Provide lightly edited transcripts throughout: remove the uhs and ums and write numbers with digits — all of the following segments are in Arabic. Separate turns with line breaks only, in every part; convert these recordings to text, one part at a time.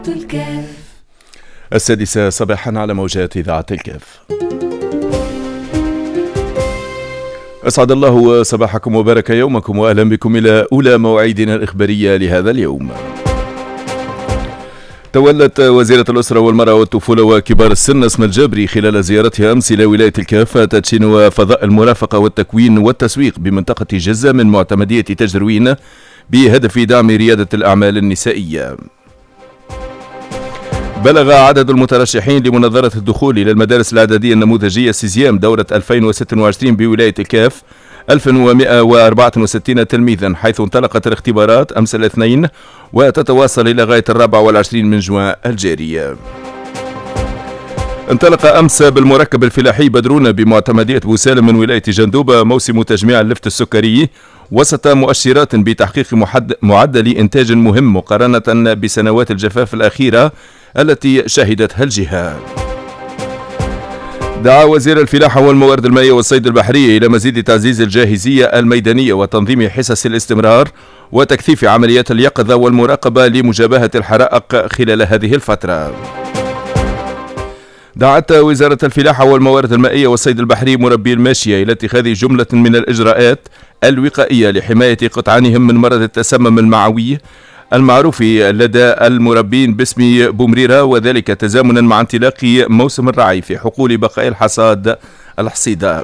الكاف
6 صباحا على موجات إذاعة الكاف. أسعد الله صباحكم وبارك يومكم وأهلا بكم إلى أولى مواعيدنا الإخبارية لهذا اليوم. تولت وزيرة الأسرة والمرأة والطفولة وكبار السن اسم الجابري خلال زيارتها أمس إلى ولاية الكاف تدشين وفضاء المرافقة والتكوين والتسويق بمنطقة جزة من معتمدية تجروين بهدف دعم ريادة الأعمال النسائية. بلغ عدد المترشحين لمنظرة الدخول إلى المدارس الإعدادية النموذجية سيزيام دورة 2026 بولاية الكاف 1164 تلميذا، حيث انطلقت الاختبارات أمس الاثنين وتتواصل إلى غاية 24 من جوان الجاري. انطلق أمس بالمركب الفلاحي بدرون بمعتمدية بوسالم من ولاية جندوبة موسم تجميع اللفت السكري وسط مؤشرات بتحقيق معدل إنتاج مهم مقارنة بسنوات الجفاف الأخيرة التي شهدتها الجهة. دعا وزير الفلاحة والموارد المائية والصيد البحري إلى مزيد تعزيز الجاهزية الميدانية وتنظيم حصص الاستمرار وتكثيف عمليات اليقظة والمراقبة لمجابهة الحرائق خلال هذه الفترة. دعت وزارة الفلاحة والموارد المائية والصيد البحري مربي الماشية إلى اتخاذ جملة من الإجراءات الوقائية لحماية قطعانهم من مرض التسمم المعوي المعروف لدى المربين باسم بومريرة، وذلك تزامنا مع انطلاق موسم الرعي في حقول بقاء الحصيدة.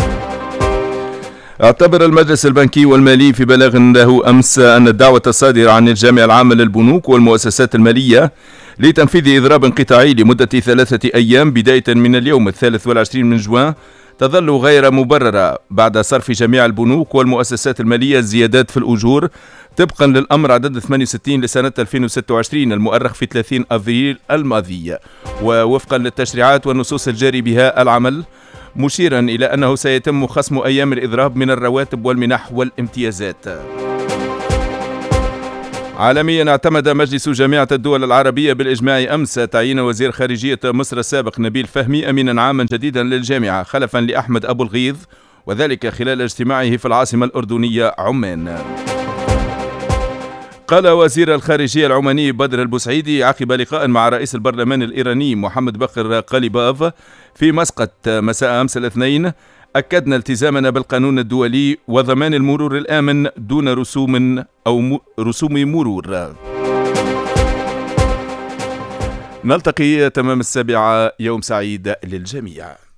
اعتبر المجلس البنكي والمالي في بلاغ له أمس أن الدعوة الصادرة عن الجامع العام للبنوك والمؤسسات المالية لتنفيذ إضراب انقطاعي لمدة 3 أيام بداية من اليوم 23 من جوان تظل غير مبررة بعد صرف جميع البنوك والمؤسسات المالية الزيادات في الأجور طبقا للأمر عدد 68 لسنة 2026 المؤرخ في 30 أفريل الماضي، ووفقا للتشريعات والنصوص الجاري بها العمل، مشيرا إلى أنه سيتم خصم أيام الإضراب من الرواتب والمنح والامتيازات. عالميا اعتمد مجلس جامعة الدول العربية بالإجماع أمس تعيين وزير خارجية مصر السابق نبيل فهمي أمينا عاما جديدا للجامعة خلفا لأحمد أبو الغيض، وذلك خلال اجتماعه في العاصمة الأردنية عمان. قال وزير الخارجية العماني بدر البوسعيدي عقب لقاء مع رئيس البرلمان الإيراني محمد باقر قليباف في مسقط مساء أمس الاثنين: أكدنا التزامنا بالقانون الدولي وضمان المرور الآمن دون رسوم مرور. نلتقي تمام 7. يوم سعيد للجميع.